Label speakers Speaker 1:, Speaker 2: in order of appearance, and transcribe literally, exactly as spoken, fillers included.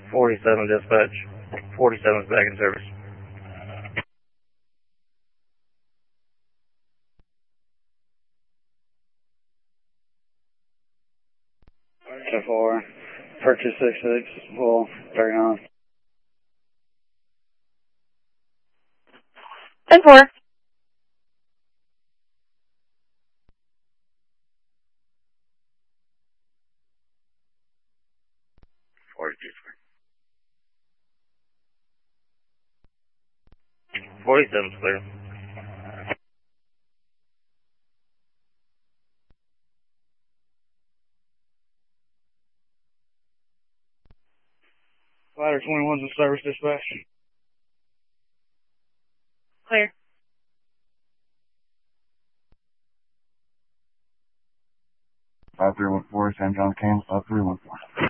Speaker 1: forty-seven dispatch. forty-seven is back in service.
Speaker 2: ten four, purchase six six, full, thirty-nine.
Speaker 3: ten four.
Speaker 1: forty-two. forty-seven is clear.
Speaker 2: Ladder twenty-one's in service dispatch.
Speaker 3: Clear.
Speaker 2: five three one four, San John Kane, five three one four.